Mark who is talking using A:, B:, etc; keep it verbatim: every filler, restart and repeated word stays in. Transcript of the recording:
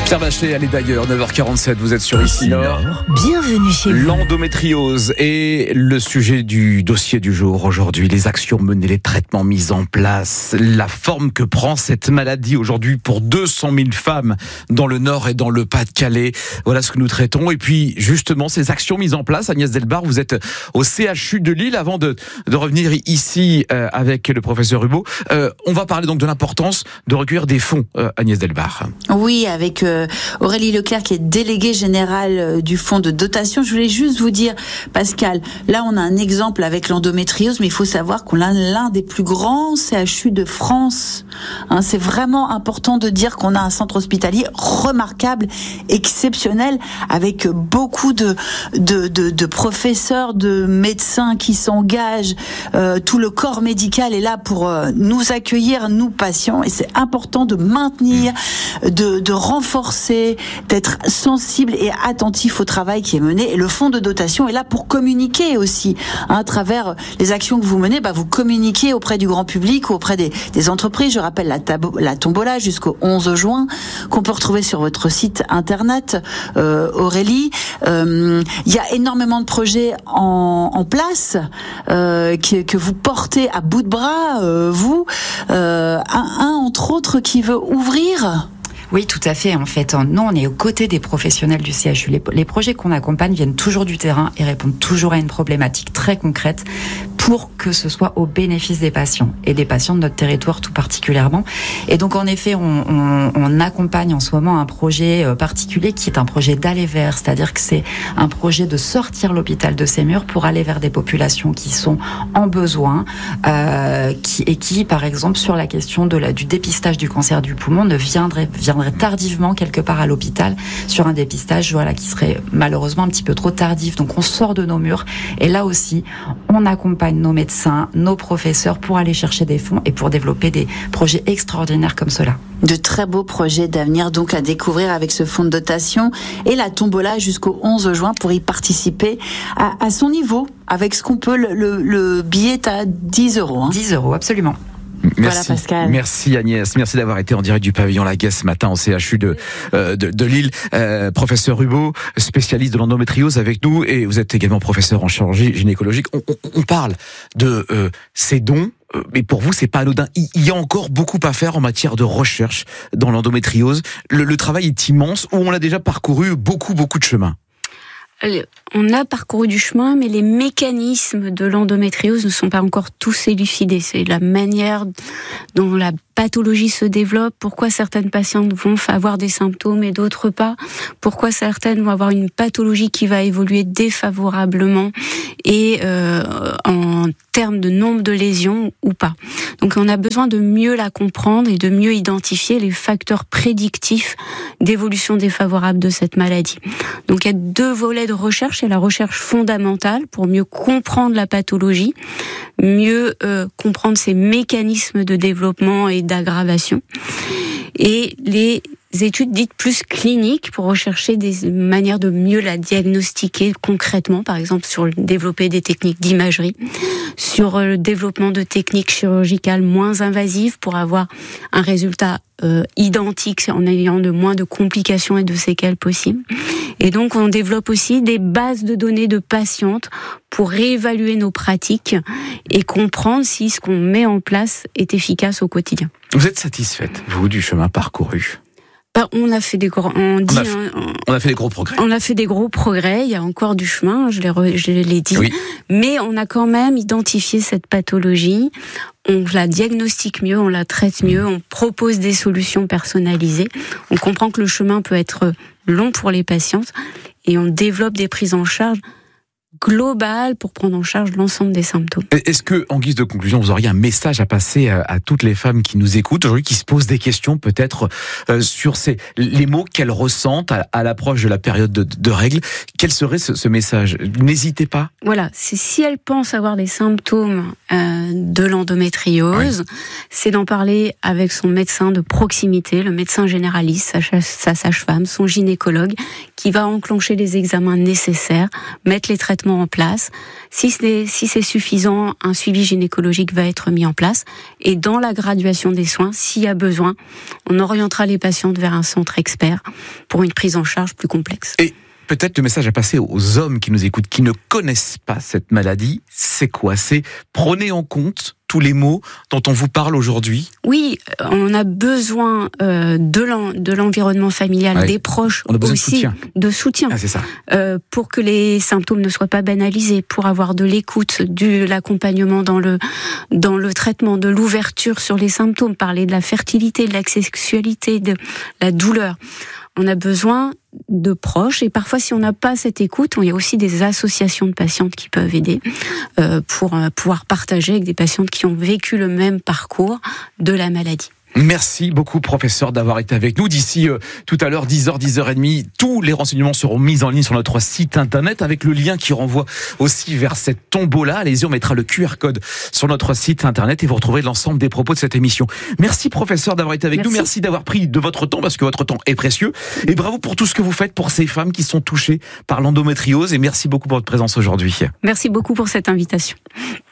A: Pierre Bachelet, allez d'ailleurs, neuf heures quarante-sept, vous êtes sur Ici Nord.
B: Bienvenue chez vous.
A: L'endométriose est le sujet du dossier du jour aujourd'hui. Les actions menées, les traitements mis en place, la forme que prend cette maladie aujourd'hui pour deux cent mille femmes dans le Nord et dans le Pas-de-Calais. Voilà ce que nous traitons. Et puis, justement, ces actions mises en place, Agnès Delbar, vous êtes au C H U de Lille. Avant de, de revenir ici euh, avec le professeur Hubaut, euh, on va parler donc de l'importance de recueillir des fonds, euh, Agnès Delbar.
B: Oui, avec euh, Aurélie Leclerc qui est déléguée générale euh, du fonds de dotation. Je voulais juste vous dire, Pascal, là on a un exemple avec l'endométriose, mais il faut savoir qu'on a l'un des plus grands C H U de France. Hein, c'est vraiment important de dire qu'on a un centre hospitalier remarquable, exceptionnel, avec beaucoup de, de, de, de professeurs, de médecins qui s'engagent. Euh, tout le corps médical est là pour euh, nous accueillir, nous patients, et c'est important de maintenir, de, de renforcer, d'être sensible et attentif au travail qui est mené. Et le fonds de dotation est là pour communiquer aussi. Hein, à travers les actions que vous menez, bah, vous communiquez auprès du grand public ou auprès des, des entreprises. Je rappelle la, tabo- la tombola jusqu'au onze juin, qu'on peut retrouver sur votre site internet, euh, Aurélie. Euh, il y a énormément de projets en, en place euh, que, que vous portez à bout de bras, euh, vous. Euh, un, un, entre autres, qui veut ouvrir...
C: Oui, tout à fait. En fait, nous, on est aux côtés des professionnels du C H U. Les, les projets qu'on accompagne viennent toujours du terrain et répondent toujours à une problématique très concrète pour que ce soit au bénéfice des patients et des patients de notre territoire tout particulièrement. Et donc, en effet, on, on, on accompagne en ce moment un projet particulier qui est un projet d'aller vers, c'est-à-dire que c'est un projet de sortir l'hôpital de ses murs pour aller vers des populations qui sont en besoin euh, qui, et qui, par exemple, sur la question de la, du dépistage du cancer du poumon, ne viendraient viendrait tardivement quelque part à l'hôpital sur un dépistage voilà, qui serait malheureusement un petit peu trop tardif. Donc on sort de nos murs et là aussi on accompagne nos médecins, nos professeurs pour aller chercher des fonds et pour développer des projets extraordinaires comme cela.
B: De très beaux projets d'avenir donc à découvrir avec ce fonds de dotation et la tombola jusqu'au onze juin pour y participer à, à son niveau avec ce qu'on peut. Le, le, le billet est à dix euros. Hein.
C: dix euros, absolument.
A: Merci,
B: voilà, Pascal.
A: Merci Agnès, merci d'avoir été en direct du pavillon Laguesse ce matin au C H U de, euh, de, de Lille. Euh, professeur Hubaut, spécialiste de l'endométriose avec nous, et vous êtes également professeur en chirurgie gynécologique. On, on, on parle de euh, ces dons, euh, mais pour vous c'est pas anodin. Il, il y a encore beaucoup à faire en matière de recherche dans l'endométriose. Le, le travail est immense, où on a déjà parcouru beaucoup beaucoup de chemin.
D: On a parcouru du chemin, mais les mécanismes de l'endométriose ne sont pas encore tous élucidés. C'est la manière dont la pathologie se développe, pourquoi certaines patientes vont avoir des symptômes et d'autres pas, pourquoi certaines vont avoir une pathologie qui va évoluer défavorablement et euh, en termes de nombre de lésions ou pas. Donc on a besoin de mieux la comprendre et de mieux identifier les facteurs prédictifs d'évolution défavorable de cette maladie. Donc il y a deux volets de recherche. Il y a la recherche fondamentale pour mieux comprendre la pathologie, mieux euh, comprendre ses mécanismes de développement et d'aggravation, et les études dites plus cliniques pour rechercher des manières de mieux la diagnostiquer concrètement, par exemple sur le développer des techniques d'imagerie, sur le développement de techniques chirurgicales moins invasives pour avoir un résultat euh, identique en ayant le moins de complications et de séquelles possibles. Et donc on développe aussi des bases de données de patientes pour réévaluer nos pratiques et comprendre si ce qu'on met en place est efficace au quotidien.
A: Vous êtes satisfaite, vous, du chemin parcouru ?
D: Ben, on a fait des gros, on dit,
A: on, a fait, hein, on a fait des gros progrès.
D: On a fait des gros progrès. Il y a encore du chemin, je l'ai, re, je l'ai dit.
A: Oui.
D: Mais on a quand même identifié cette pathologie. On la diagnostique mieux, on la traite mieux, on propose des solutions personnalisées. On comprend que le chemin peut être long pour les patientes et on développe des prises en charge global pour prendre en charge l'ensemble des symptômes.
A: Est-ce que, en guise de conclusion, vous auriez un message à passer à, à toutes les femmes qui nous écoutent aujourd'hui, qui se posent des questions peut-être euh, sur ces, les mots qu'elles ressentent à, à l'approche de la période de, de règles? Quel serait ce, ce message? N'hésitez pas.
D: Voilà, c'est si elles pensent avoir des symptômes euh, de l'endométriose, oui. c'est d'en parler avec son médecin de proximité, le médecin généraliste, sa, sa sage-femme, son gynécologue, qui va enclencher les examens nécessaires, mettre les traitements traitement en place. Si c'est, si c'est suffisant, un suivi gynécologique va être mis en place. Et dans la graduation des soins, s'il y a besoin, on orientera les patientes vers un centre expert pour une prise en charge plus complexe.
A: Et peut-être le message à passer aux hommes qui nous écoutent, qui ne connaissent pas cette maladie, c'est quoi ? C'est prenez en compte tous les maux dont on vous parle aujourd'hui.
D: Oui, on a besoin euh, de, l'en, de l'environnement familial, ouais. des proches
A: on a besoin
D: aussi,
A: de soutien.
D: De soutien
A: ah, c'est ça.
D: Euh, pour que les symptômes ne soient pas banalisés, pour avoir de l'écoute, de l'accompagnement dans le, dans le traitement, de l'ouverture sur les symptômes, parler de la fertilité, de la sexualité, de la douleur. On a besoin de proches et parfois si on n'a pas cette écoute, il y a aussi des associations de patientes qui peuvent aider euh, pour euh, pouvoir partager avec des patientes qui ont vécu le même parcours de la maladie.
A: Merci beaucoup, professeur, d'avoir été avec nous. D'ici euh, tout à l'heure, dix heures, dix heures trente, tous les renseignements seront mis en ligne sur notre site internet avec le lien qui renvoie aussi vers cette tombola. Allez-y, on mettra le Q R code sur notre site internet et vous retrouverez l'ensemble des propos de cette émission. Merci, professeur, d'avoir été avec Merci. nous. Merci d'avoir pris de votre temps parce que votre temps est précieux. Et bravo pour tout ce que vous faites pour ces femmes qui sont touchées par l'endométriose. Et merci beaucoup pour votre présence aujourd'hui.
D: Merci beaucoup pour cette invitation.